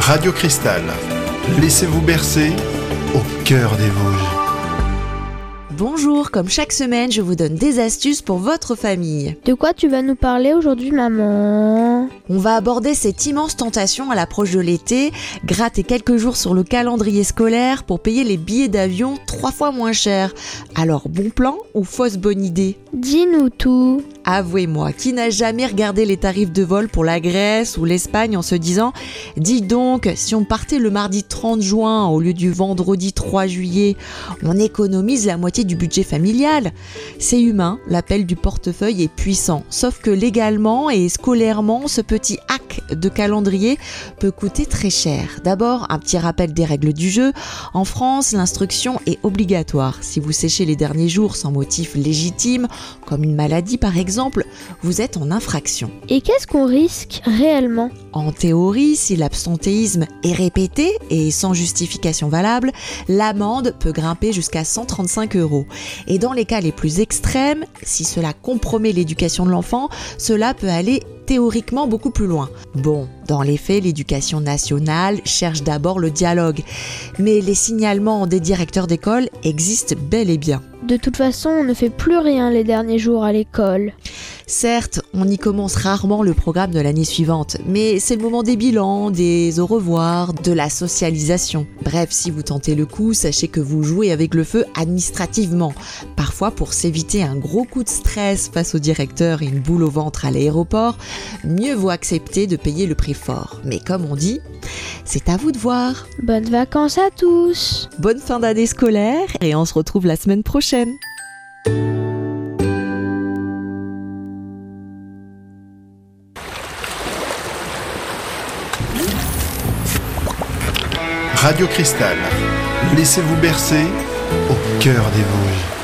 Radio Cristal, laissez-vous bercer au cœur des Vosges. Bonjour, comme chaque semaine, je vous donne des astuces pour votre famille. De quoi tu vas nous parler aujourd'hui, maman ? On va aborder cette immense tentation à l'approche de l'été, gratter quelques jours sur le calendrier scolaire pour payer les billets d'avion 3 fois moins cher. Alors, bon plan ou fausse bonne idée ? Dis-nous tout. Avouez-moi, qui n'a jamais regardé les tarifs de vol pour la Grèce ou l'Espagne en se disant « Dis donc, si on partait le mardi 30 juin au lieu du vendredi 3 juillet, on économise la moitié du budget familial ». C'est humain, l'appel du portefeuille est puissant, sauf que légalement et scolairement, ce petit hack de calendrier peut coûter très cher. D'abord, un petit rappel des règles du jeu. En France, l'instruction est obligatoire. Si vous séchez les derniers jours sans motif légitime, comme une maladie par exemple, vous êtes en infraction. Et qu'est-ce qu'on risque réellement ? En théorie, si l'absentéisme est répété et sans justification valable, l'amende peut grimper jusqu'à 135 €. Et dans les cas les plus extrêmes, si cela compromet l'éducation de l'enfant, cela peut aller théoriquement beaucoup plus loin. Bon, dans les faits, l'éducation nationale cherche d'abord le dialogue, mais les signalements des directeurs d'école existent bel et bien. De toute façon, on ne fait plus rien les derniers jours à l'école. Certes, on y commence rarement le programme de l'année suivante, mais c'est le moment des bilans, des au revoir, de la socialisation. Bref, si vous tentez le coup, sachez que vous jouez avec le feu administrativement. Parfois, pour s'éviter un gros coup de stress face au directeur et une boule au ventre à l'aéroport, mieux vaut accepter de payer le prix fort. Mais comme on dit, c'est à vous de voir. Bonnes vacances à tous. Bonne fin d'année scolaire et on se retrouve la semaine prochaine. Radio Cristal, laissez-vous bercer au cœur des Vosges.